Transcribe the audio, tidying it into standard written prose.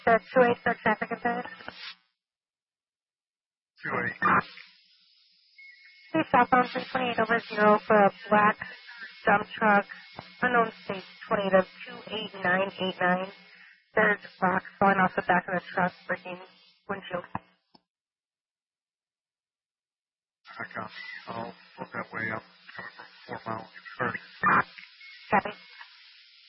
The 2-8 for traffic event. 2-8. Please southbound 328 over 0 for a black dump truck, unknown state, 28 of 28989. Third box falling off the back of the truck, breaking windshield. I'll look that way up, coming from 4 Mile. First. Copy.